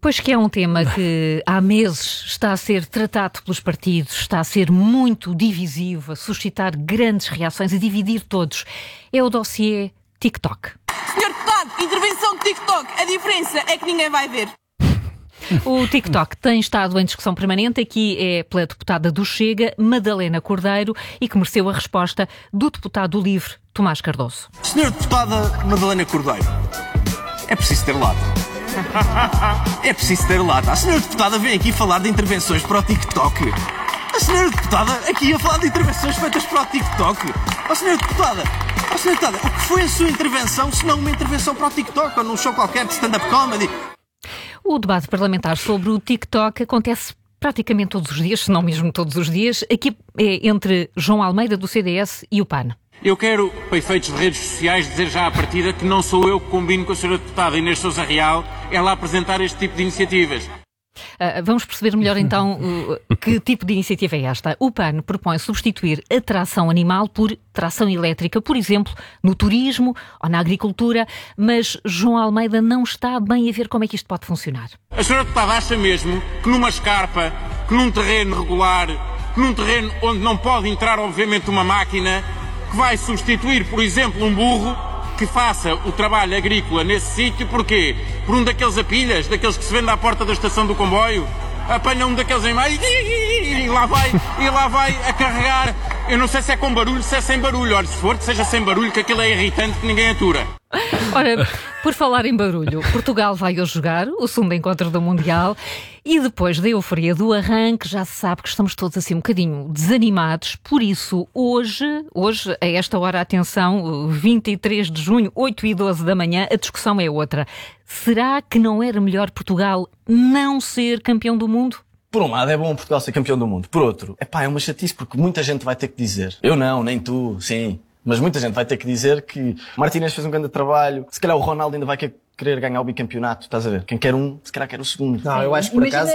Pois que é um tema que há meses está a ser tratado pelos partidos, está a ser muito divisivo, a suscitar grandes reações, a dividir todos. É o dossiê TikTok. Senhor Deputado, intervenção de TikTok. A diferença é que ninguém vai ver. O TikTok tem estado em discussão permanente. Aqui é pela deputada do Chega, Madalena Cordeiro, e que mereceu a resposta do deputado do LIVRE, Tomás Cardoso. Senhora deputada Madalena Cordeiro, é preciso ter lata. É preciso ter lata. A senhora deputada vem aqui falar de intervenções para o TikTok. A senhora deputada aqui a falar de intervenções feitas para o TikTok. A senhora deputada, o que foi a sua intervenção se não uma intervenção para o TikTok ou num show qualquer de stand-up comedy? O debate parlamentar sobre o TikTok acontece praticamente todos os dias, se não mesmo todos os dias. Aqui é entre João Almeida, do CDS, e o PAN. Eu quero, para efeitos de redes sociais, dizer já à partida que não sou eu que combino com a senhora deputada Inês Sousa Real ela apresentar este tipo de iniciativas. Vamos perceber melhor então que tipo de iniciativa é esta. O PAN propõe substituir a tração animal por tração elétrica, por exemplo, no turismo ou na agricultura, mas João Almeida não está bem a ver como é que isto pode funcionar. A senhora deputada acha mesmo que numa escarpa, que num terreno regular, que num terreno onde não pode entrar obviamente uma máquina, que vai substituir, por exemplo, um burro que faça o trabalho agrícola nesse sítio, porquê? Por um daqueles apilhas, daqueles que se vende à porta da estação do comboio, apanha um daqueles em meio e lá vai a carregar. Eu não sei se é com barulho, se é sem barulho. Olha, se for, que seja sem barulho, que aquilo é irritante, que ninguém atura. Ora, por falar em barulho, Portugal vai hoje jogar o segundo encontro do Mundial e depois da euforia do arranque já se sabe que estamos todos assim um bocadinho desanimados. Por isso, hoje a esta hora, atenção, 23 de junho, 8h12 da manhã, a discussão é outra. Será que não era melhor Portugal não ser campeão do mundo? Por um lado é bom Portugal ser campeão do mundo. Por outro, é uma chatice porque muita gente vai ter que dizer. Eu não, nem tu, sim. Mas muita gente vai ter que dizer que Martínez fez um grande trabalho, se calhar o Ronaldo ainda vai querer ganhar o bicampeonato, estás a ver? Quem quer um, se calhar quer o segundo. Não, eu acho que por acaso...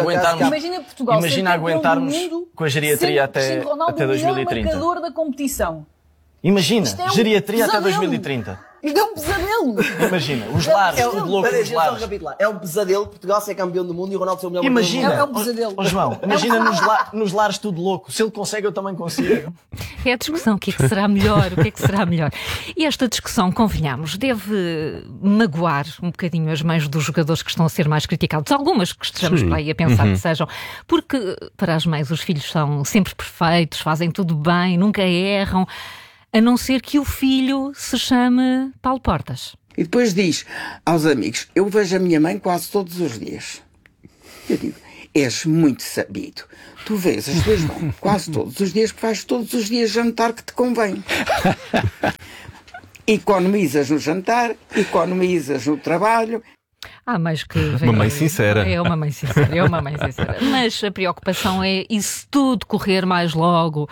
Imagina aguentarmos com a geriatria até 2030. Marcador da competição. Imagina, geriatria até 2030. Isto é um pesadelo. Imagina, os lares, tudo louco, os lares. É um pesadelo Portugal ser campeão do mundo e o Ronaldo ser o melhor Imagina, do mundo. É um pesadelo. João, imagina nos lares tudo louco. Se ele consegue, eu também consigo. É a discussão, o que é que será melhor, o que é que será melhor. E esta discussão, convenhamos, deve magoar um bocadinho as mães dos jogadores que estão a ser mais criticados. Algumas que estejamos para aí a pensar que sejam. Porque para as mães os filhos são sempre perfeitos, fazem tudo bem, nunca erram. A não ser que o filho se chame Paulo Portas. E depois diz aos amigos, eu vejo a minha mãe quase todos os dias. Eu digo, és muito sabido. Tu vês as tuas mães quase todos os dias, porque fazes todos os dias jantar que te convém. Economizas no jantar, economizas no trabalho. Mas que uma mãe sincera. É uma mãe sincera. Mas a preocupação é isso tudo correr mais logo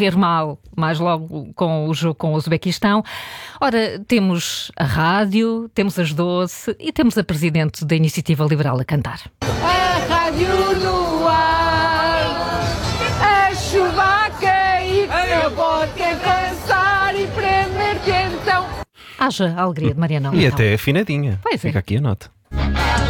com o jogo com o Uzbequistão. Ora, temos a rádio, temos as Doce e temos a presidente da Iniciativa Liberal a cantar. A rádio no ar, a chuva a cair, a vodka a cansar e prender-te então. Haja a alegria de Mariana. E até afinadinha. Pois é. Fica aqui a nota.